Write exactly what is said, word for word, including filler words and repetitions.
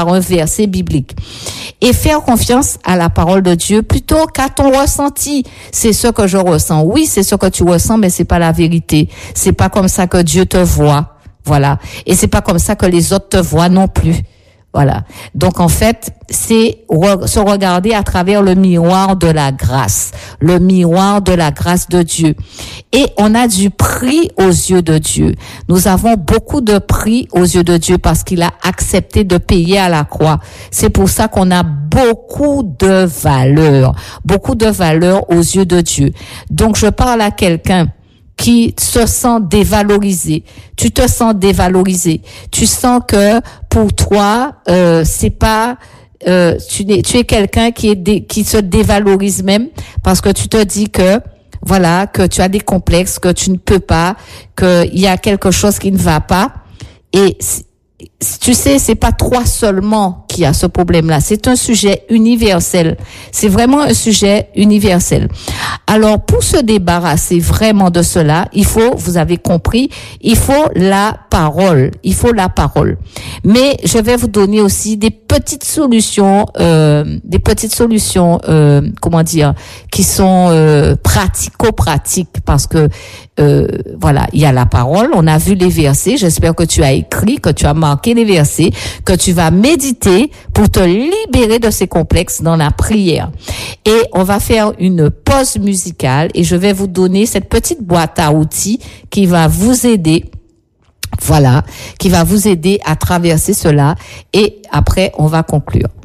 par un verset biblique. Et faire confiance à la parole de Dieu plutôt qu'à ton ressenti. C'est ce que je ressens. Oui, c'est ce que tu ressens, mais c'est pas la vérité. C'est pas comme ça que Dieu te voit. Voilà. Et c'est pas comme ça que les autres te voient non plus. Voilà. Donc, en fait, c'est re- se regarder à travers le miroir de la grâce. Le miroir de la grâce de Dieu. Et on a du prix aux yeux de Dieu. Nous avons beaucoup de prix aux yeux de Dieu parce qu'il a accepté de payer à la croix. C'est pour ça qu'on a beaucoup de valeur. Beaucoup de valeur aux yeux de Dieu. Donc, je parle à quelqu'un qui se sent dévalorisé. Tu te sens dévalorisé. Tu sens que pour toi, euh, c'est pas, euh, tu es, tu es quelqu'un qui est dé, qui se dévalorise même parce que tu te dis que voilà, que tu as des complexes, que tu ne peux pas, qu'il y a quelque chose qui ne va pas. Et tu sais, c'est pas toi seulement qui a ce problème-là. C'est un sujet universel. C'est vraiment un sujet universel. Alors, pour se débarrasser vraiment de cela, il faut, vous avez compris, il faut la parole. Il faut la parole. Mais je vais vous donner aussi des petites solutions, euh, des petites solutions, euh, comment dire, qui sont euh, pratico-pratiques, parce que euh, voilà, il y a la parole. On a vu les versets. J'espère que tu as écrit, que tu as marqué les versets, que tu vas méditer pour te libérer de ces complexes dans la prière. Et on va faire une pause musicale et je vais vous donner cette petite boîte à outils qui va vous aider, voilà, qui va vous aider à traverser cela et après on va conclure.